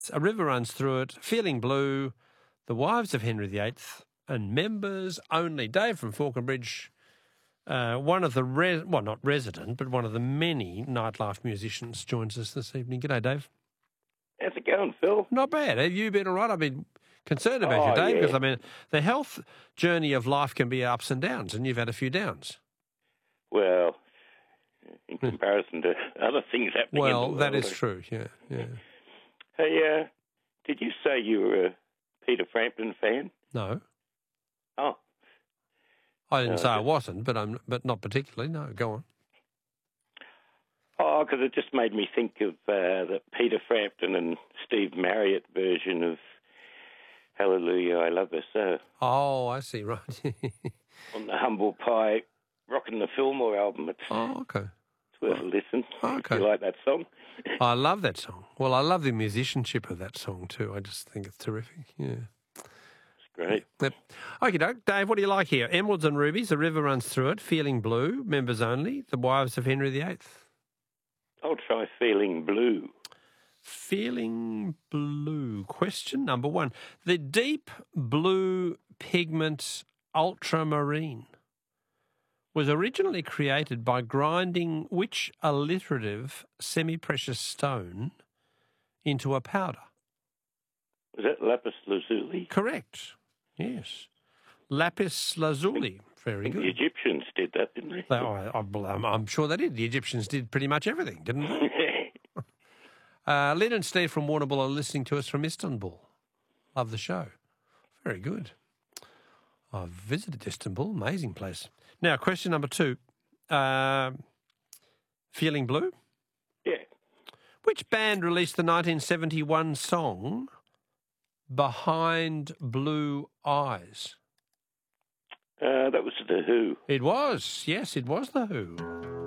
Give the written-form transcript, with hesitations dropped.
A River Runs Through It, Feeling Blue, The Wives of Henry VIII, and Members Only. Dave from Falconbridge, one of the, not resident, but one of the many nightlife musicians, joins us this evening. G'day, Dave. How's it going, Phil? Not bad. Have you been all right? I've been concerned about you, Dave, because, I mean, the health journey of life can be ups and downs, and you've had a few downs. Well, in comparison to other things happening in the world. That is true, yeah. Hey, did you say you were a Peter Frampton fan? No. Oh. I didn't say I wasn't, but not particularly. No, go on. Oh, because it just made me think of the Peter Frampton and Steve Marriott version of Hallelujah, I Love Her So. Oh, I see, right. On the Humble Pie Rockin' the Fillmore album. Okay. It's worth a listen. Okay. If you like that song. I love that song. Well, I love the musicianship of that song too. I just think it's terrific, yeah. Great. Yep. Okay, doke. Dave, what do you like here? Emeralds and Rubies, A River Runs Through It, Feeling Blue, Members Only, The Wives of Henry VIII. I'll try Feeling Blue. Feeling Blue. Question number 1. The deep blue pigment ultramarine was originally created by grinding which alliterative semi-precious stone into a powder? Was that lapis lazuli? Correct. Yes. Lapis lazuli. Very good. The Egyptians did that, didn't they? I'm sure they did. The Egyptians did pretty much everything, didn't they? Lynn and Steve from Warrnambool are listening to us from Istanbul. Love the show. Very good. I've visited Istanbul. Amazing place. Now, question number 2. Feeling Blue? Yeah. Which band released the 1971 song Behind Blue Eyes? That was The Who. It was. Yes, it was The Who.